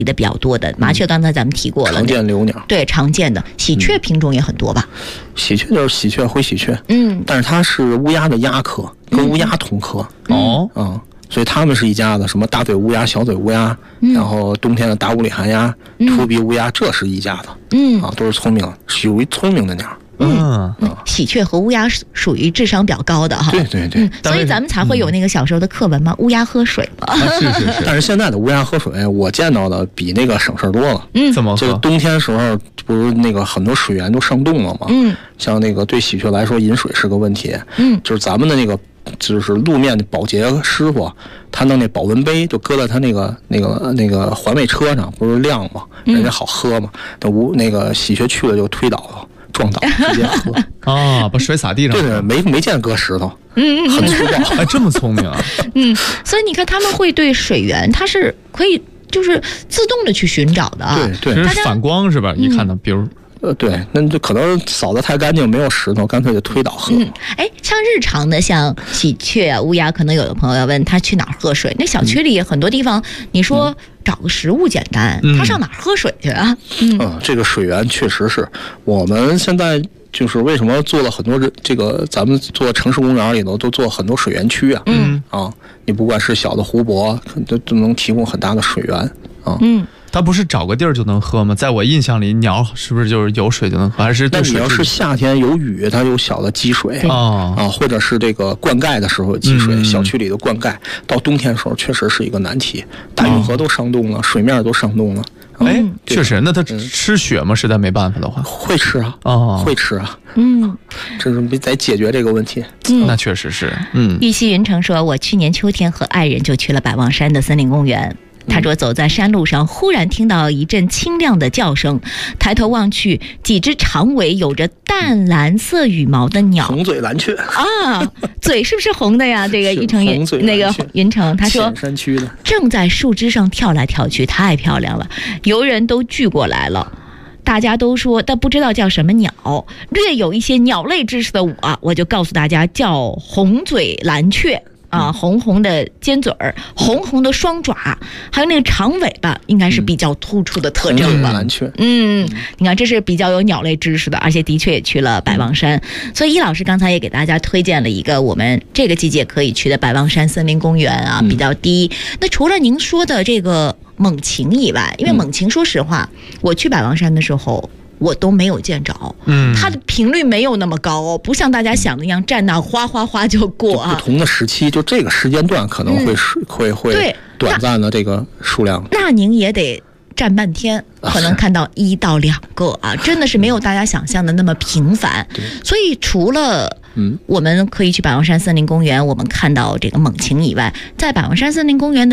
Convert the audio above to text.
的比较多的麻雀，刚才咱们提过了， 常见留鸟， 对，常见的喜鹊品种也很多吧？ 喜鹊就是喜鹊、灰喜鹊， 但是它是乌鸦的鸦科，跟乌鸦同科。所以它们是一家子，什么大嘴乌鸦、小嘴乌鸦，然后冬天的大乌里寒鸦、秃鼻乌鸦，这是一家子。都是聪明，属于聪明的鸟。 喜鹊和乌鸦属于智商比较高的哈。 对。 所以咱们才会有那个小时候的课文嘛，乌鸦喝水嘛。 是。但是现在的乌鸦喝水，我见到的比那个省事多了。 怎么喝？ 就是冬天时候，不是那个很多水源都上冻了吗？像那个对喜鹊来说，饮水是个问题。就是咱们的那个。就是路面的保洁师傅，他弄那保温杯就搁在他那个环卫车上，不是晾吗？人家好喝嘛。那个喜鹊去了就推倒了，撞倒，直接喝。 把水洒地上。 对，没见搁石头。很粗暴。 这么聪明啊。 所以你看他们会对水源，它是可以就是自动的去寻找的啊。 对， 这是反光是吧？一看到，比如。 对，那就可能扫得太干净，没有石头，干脆就推倒喝。 像日常的，像喜鹊啊、乌鸦，可能有的朋友要问他去哪儿喝水。那小区里很多地方，你说找个食物简单，他上哪儿喝水去啊？ 这个水源确实是我们现在就是为什么做了很多这个，咱们做城市公园里头都做很多水源区啊。你不管是小的湖泊，都能提供很大的水源啊。 它不是找个地儿就能喝吗？在我印象里，鸟是不是就是有水就能喝？还是那你要是夏天有雨，它有小的积水或者是这个灌溉的时候积水，小区里的灌溉，到冬天的时候确实是一个难题。大运河都上冻了，水面都上冻了。 确实，那它吃雪吗？实在没办法的话， 会吃啊。会吃啊。这是得解决这个问题。 那确实是。 玉溪云城说，我去年秋天和爱人就去了百望山的森林公园。他说走在山路上，忽然听到一阵清亮的叫声，抬头望去，几只长尾有着淡蓝色羽毛的鸟， 红嘴蓝雀嘴是不是红的呀？这个那个云城，他说山区的正在树枝上跳来跳去，太漂亮了，游人都聚过来了。大家都说，但不知道叫什么鸟，略有一些鸟类知识的我就告诉大家，叫红嘴蓝雀。红红的尖嘴儿，红红的双爪，还有那个长尾巴，应该是比较突出的特征了。你看，这是比较有鸟类知识的，而且的确也去了百望山。所以易老师刚才也给大家推荐了一个我们这个季节可以去的百望山森林公园啊，比较低。那除了您说的这个猛禽以外，因为猛禽说实话，我去百望山的时候我都没有见着，它的频率没有那么高，不像大家想的一样，站那哗哗哗就过啊。 不同的时期，就这个时间段可能会短暂的这个数量。 那您也得站半天，可能看到1到2个啊，真的是没有大家想象的那么频繁。所以除了我们可以去百望山森林公园，我们看到这个猛禽以外，在百望山森林公园的